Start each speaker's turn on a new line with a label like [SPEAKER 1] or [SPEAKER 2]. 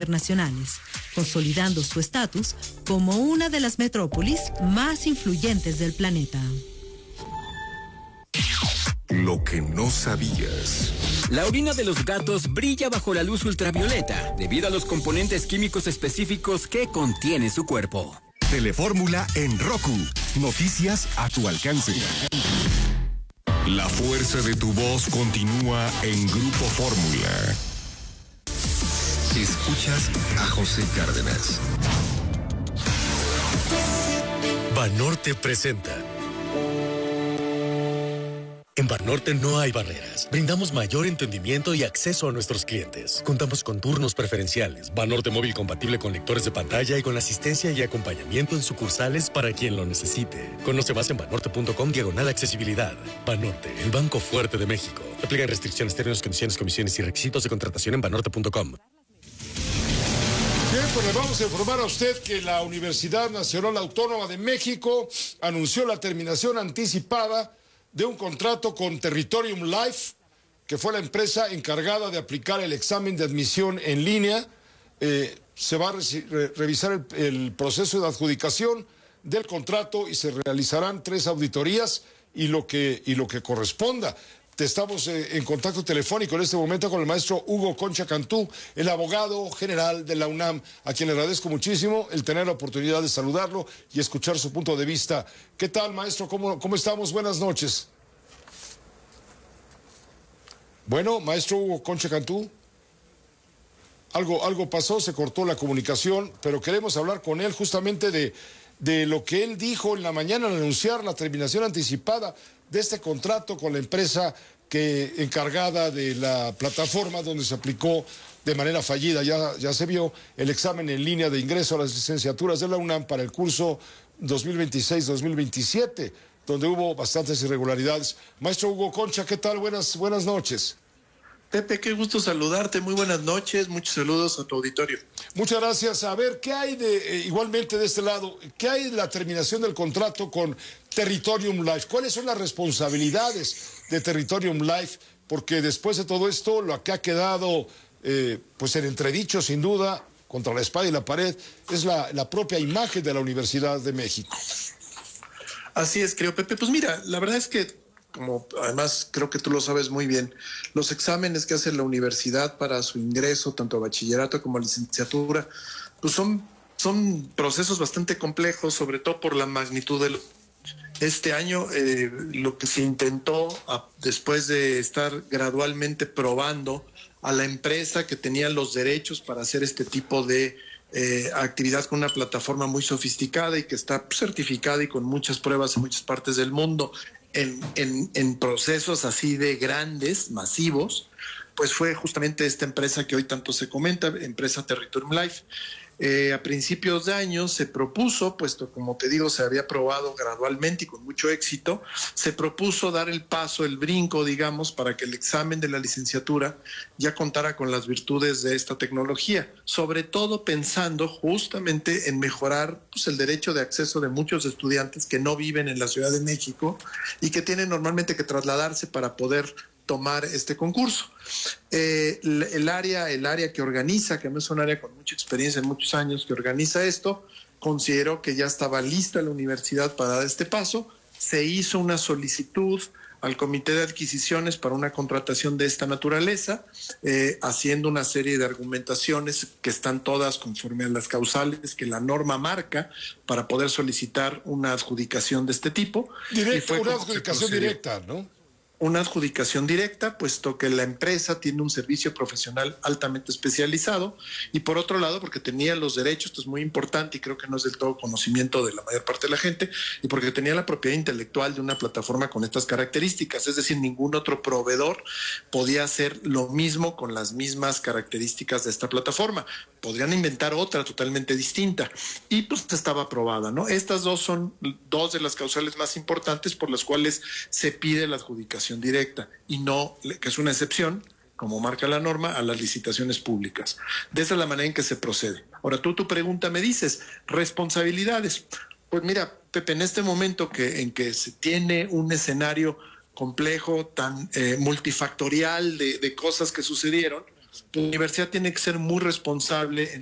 [SPEAKER 1] internacionales, consolidando su estatus como una de las metrópolis más influyentes del planeta.
[SPEAKER 2] Lo que no sabías.
[SPEAKER 3] La orina de los gatos brilla bajo la luz ultravioleta debido a los componentes químicos específicos que contiene su cuerpo.
[SPEAKER 2] Telefórmula en Roku. Noticias a tu alcance. La fuerza de tu voz continúa en Grupo Fórmula. Escuchas a José Cárdenas.
[SPEAKER 4] Banorte presenta. En Banorte no hay barreras. Brindamos mayor entendimiento y acceso a nuestros clientes. Contamos con turnos preferenciales, Banorte móvil compatible con lectores de pantalla y con asistencia y acompañamiento en sucursales para quien lo necesite. Conoce más en banorte.com/accesibilidad. Banorte, el banco fuerte de México. Aplican restricciones, términos, condiciones, comisiones y requisitos de contratación en banorte.com.
[SPEAKER 5] Bien, pues le vamos a informar a usted que la Universidad Nacional Autónoma de México anunció la terminación anticipada de un contrato con Territorium Life, que fue la empresa encargada de aplicar el examen de admisión en línea. Se va a revisar el proceso de adjudicación del contrato y se realizarán 3 auditorías y lo que corresponda. Estamos en contacto telefónico en este momento con el maestro Hugo Concha Cantú, el abogado general de la UNAM, a quien le agradezco muchísimo el tener la oportunidad de saludarlo y escuchar su punto de vista. ¿Qué tal, maestro? ¿Cómo estamos? Buenas noches. Bueno, maestro Hugo Concha Cantú. Algo pasó, se cortó la comunicación, pero queremos hablar con él justamente de lo que él dijo en la mañana al anunciar la terminación anticipada de este contrato con la empresa encargada de la plataforma donde se aplicó de manera fallida, ya se vio, el examen en línea de ingreso a las licenciaturas de la UNAM para el curso 2026-2027, donde hubo bastantes irregularidades. Maestro Hugo Concha, ¿qué tal? Buenas noches.
[SPEAKER 6] Pepe, qué gusto saludarte, muy buenas noches, muchos saludos a tu auditorio.
[SPEAKER 5] Muchas gracias. A ver, ¿qué hay igualmente de este lado, qué hay de la terminación del contrato con Territorium Life? ¿Cuáles son las responsabilidades de Territorium Life? Porque después de todo esto, lo que ha quedado pues en entredicho, sin duda, contra la espada y la pared, es la propia imagen de la Universidad de México.
[SPEAKER 6] Así es, creo, Pepe. Pues mira, la verdad es que, como además creo que tú lo sabes muy bien, los exámenes que hace la universidad para su ingreso, tanto a bachillerato como a licenciatura, pues son procesos bastante complejos, sobre todo por la magnitud de este año. Lo que se intentó, después de estar gradualmente probando a la empresa que tenía los derechos para hacer este tipo de actividad con una plataforma muy sofisticada y que está certificada y con muchas pruebas en muchas partes del mundo, en procesos así de grandes, masivos, pues fue justamente esta empresa que hoy tanto se comenta, empresa Territorium Life. A principios de año se propuso, puesto como te digo, se había probado gradualmente y con mucho éxito, se propuso dar el paso, el brinco, digamos, para que el examen de la licenciatura ya contara con las virtudes de esta tecnología, sobre todo pensando justamente en mejorar pues, el derecho de acceso de muchos estudiantes que no viven en la Ciudad de México y que tienen normalmente que trasladarse para poder tomar este concurso. El área que organiza, que no es un área con mucha experiencia en muchos años, que organiza esto, consideró que ya estaba lista la universidad para dar este paso. Se hizo una solicitud al Comité de Adquisiciones para una contratación de esta naturaleza, haciendo una serie de argumentaciones que están todas conforme a las causales que la norma marca para poder solicitar una adjudicación de este tipo.
[SPEAKER 5] Una adjudicación directa, ¿no?
[SPEAKER 6] Una adjudicación directa, puesto que la empresa tiene un servicio profesional altamente especializado, y por otro lado, porque tenía los derechos, esto es muy importante y creo que no es del todo conocimiento de la mayor parte de la gente, y porque tenía la propiedad intelectual de una plataforma con estas características, es decir, ningún otro proveedor podía hacer lo mismo con las mismas características de esta plataforma. Podrían inventar otra totalmente distinta, y pues estaba aprobada, ¿no? Estas dos son dos de las causales más importantes por las cuales se pide la adjudicación directa, y no, que es una excepción, como marca la norma, a las licitaciones públicas. De esa es la manera en que se procede. Ahora, tu pregunta me dices, responsabilidades. Pues mira, Pepe, en este momento en que se tiene un escenario complejo, tan multifactorial de cosas que sucedieron, la universidad tiene que ser muy responsable en